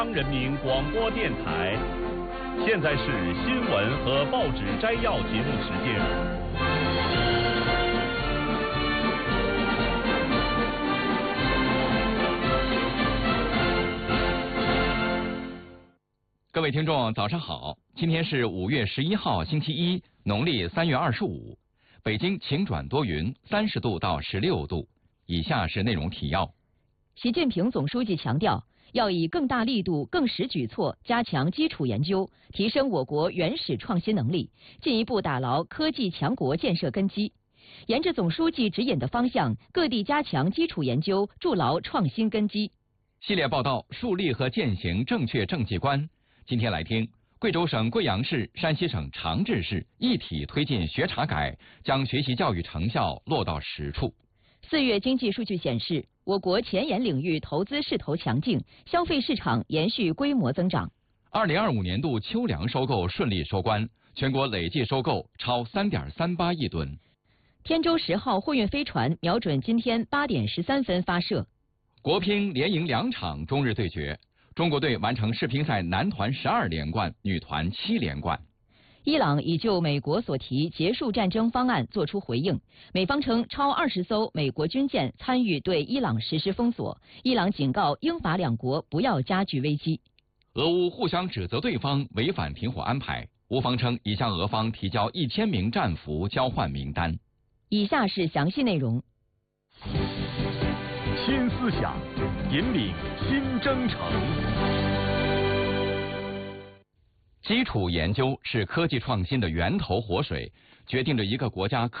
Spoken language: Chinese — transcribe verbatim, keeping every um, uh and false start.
央人民广播电台，现在是新闻和报纸摘要节目时间。 各位听众，早上好！今天是五月十一号，星期一，农历三月二十五。北京晴转多云，三十度到十六度。以下是内容提要： 习近平总书记强调，要以更大力度、更实举措加强基础研究，提升我国原始创新能力，进一步打牢科技强国建设根基。沿着总书记指引的方向，各地加强基础研究，筑牢创新根基。 系列报道：树立和践行正确政绩观。今天来听贵州省贵阳市、山西省长治市一体推进学查改，将学习教育成效落到实处。 四月经济数据显示，我国前沿领域投资势头强劲，消费市场延续规模增长。 二零二五年度秋粮收购顺利收官，全国累计收购超三点三八亿吨。 天舟十号货运飞船瞄准今天八点十三分发射。 国乒连赢两场中日对决。中国队完成世乒赛男团十二连冠，女团七连冠。 伊朗已就美国所提结束战争方案作出回应，美方称超二十艘美国军舰参与对伊朗实施封锁，伊朗警告英法两国不要加剧危机。 俄乌互相指责对方违反停火安排，乌方称已向俄方提交一千名战俘交换名单。 以下是详细内容。 新思想引领新征程。 基础研究是科技创新的源头活水，决定着一个国家